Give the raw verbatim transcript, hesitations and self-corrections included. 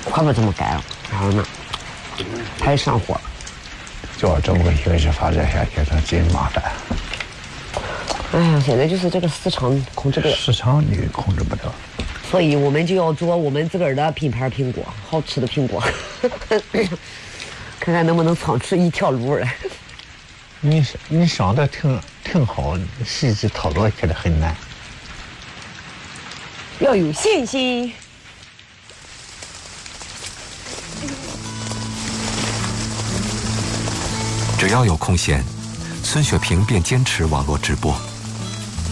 可不这么干了，然后呢，太上火了。 就要这么个形势发展下去，那真麻烦。 哎呀，现在就是这个市场控制不了， 市场你控制不了， 所以我们就要做我们自个儿的品牌苹果，好吃的苹果，看看能不能闯出一条路来。 你你想的挺挺好，细致操作起来很难。 要有信心。 只要有空闲，孙雪萍便坚持网络直播。